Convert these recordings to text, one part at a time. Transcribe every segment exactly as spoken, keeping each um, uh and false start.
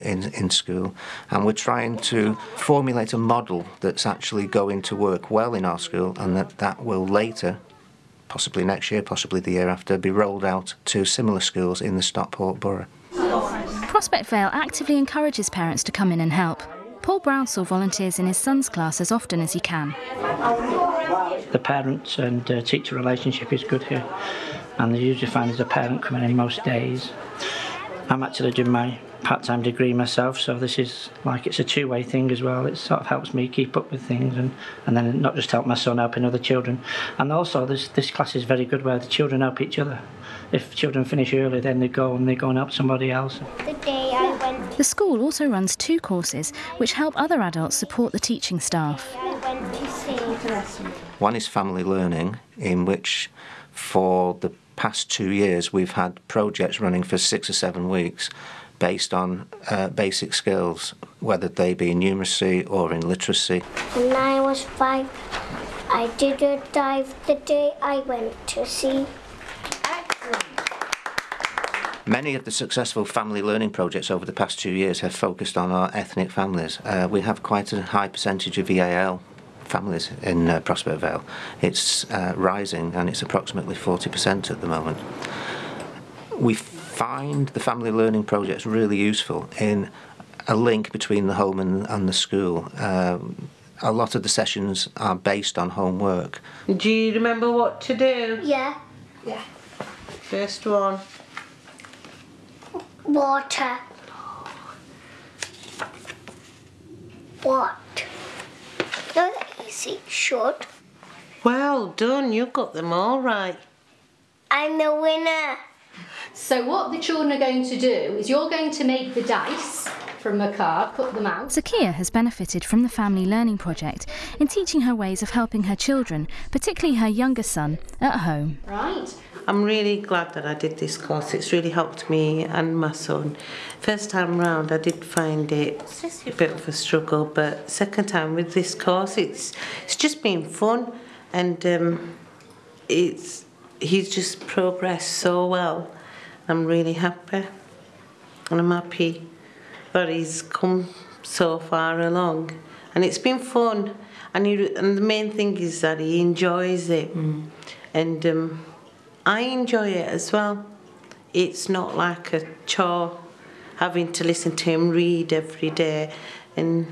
in, in school, and we're trying to formulate a model that's actually going to work well in our school, and that that will later, possibly next year, possibly the year after, be rolled out to similar schools in the Stockport borough. Prospect Vale actively encourages parents to come in and help. Paul Brownsell volunteers in his son's class as often as he can. The parent and uh, teacher relationship is good here, and they usually find there's a parent coming in most days. I'm actually doing my part-time degree myself, so this is like it's a two-way thing as well. It sort of helps me keep up with things, and, and then not just help my son, helping other children. And also this, this class is very good where the children help each other. If children finish early, then they go and they go and help somebody else. The day I went... The school also runs two courses which help other adults support the teaching staff. I went to see... One is family learning, in which for the past two years we've had projects running for six or seven weeks based on uh, basic skills, whether they be in numeracy or in literacy. When I was five, I did a dive the day I went to sea. Many of the successful family learning projects over the past two years have focused on our ethnic families. Uh, we have quite a high percentage of V A L families in uh, Prospect Vale. It's uh, rising, and it's approximately forty percent at the moment. We find the family learning projects really useful in a link between the home and, and the school. Um, a lot of the sessions are based on homework. Do you remember what to do? Yeah. Yeah. First one. Water. What? Not easy, short. Well done, you got them all right. I'm the winner. So what the children are going to do is you're going to make the dice from a card, put them out. Zakia has benefited from the family learning project in teaching her ways of helping her children, particularly her younger son, at home. Right. I'm really glad that I did this course. It's really helped me and my son. First time round I did find it a bit of a struggle, but second time with this course it's it's just been fun, and um, it's he's just progressed so well. I'm really happy, and I'm happy that he's come so far along, and it's been fun, and, he, and the main thing is that he enjoys it, mm. and um, I enjoy it as well. It's not like a chore having to listen to him read every day, and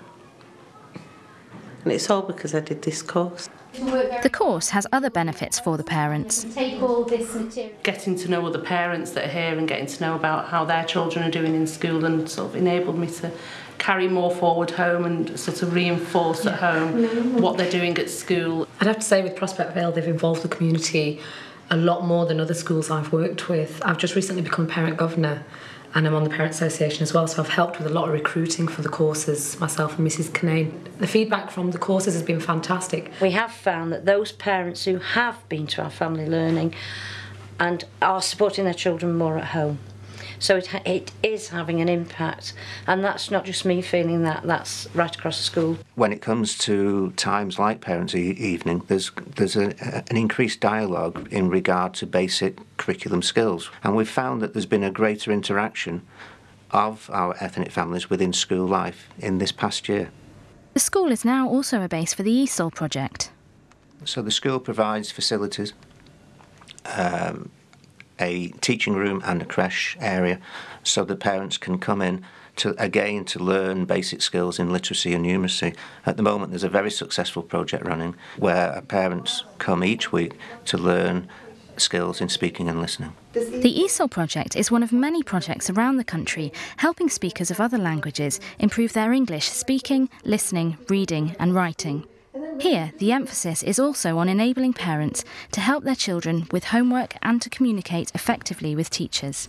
and it's all because I did this course. The course has other benefits for the parents. Take all this material. Getting to know other parents that are here and getting to know about how their children are doing in school, and sort of enabled me to carry more forward home and sort of reinforce at home what they're doing at school. I'd have to say with Prospect Vale they've involved the community a lot more than other schools I've worked with. I've just recently become a parent governor, and I'm on the Parent Association as well, so I've helped with a lot of recruiting for the courses, myself and Missus Kinane. The feedback from the courses has been fantastic. We have found that those parents who have been to our family learning and are supporting their children more at home. So it, it is having an impact, and that's not just me feeling that, that's right across the school. When it comes to times like Parents' e Evening, there's, there's a, an increased dialogue in regard to basic curriculum skills, and we've found that there's been a greater interaction of our ethnic families within school life in this past year. The school is now also a base for the E S O L project. So the school provides facilities, um, a teaching room and a creche area, so the parents can come in to again to learn basic skills in literacy and numeracy. At the moment there's a very successful project running where parents come each week to learn skills in speaking and listening. The E S O L project is one of many projects around the country helping speakers of other languages improve their English speaking, listening, reading and writing. Here, the emphasis is also on enabling parents to help their children with homework and to communicate effectively with teachers.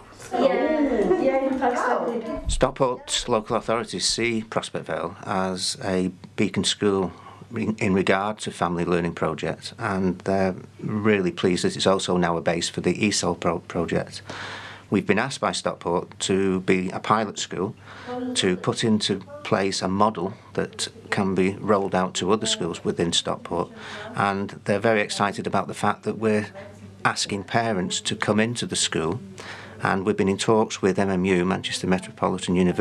Stockport local authorities see Prospect Vale as a beacon school in regard to family learning projects, and they're really pleased that it's also now a base for the E S O L pro project. We've been asked by Stockport to be a pilot school to put into place a model that can be rolled out to other schools within Stockport, and they're very excited about the fact that we're asking parents to come into the school, and we've been in talks with M M U, Manchester Metropolitan University,